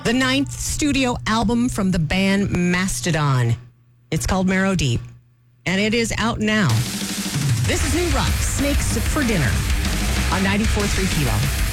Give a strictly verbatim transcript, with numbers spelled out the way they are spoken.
The ninth studio album from the band Mastodon. It's called Marrow Deep, and it is out now. This is New Rock, Snakes for Dinner, on ninety-four point three Kilo.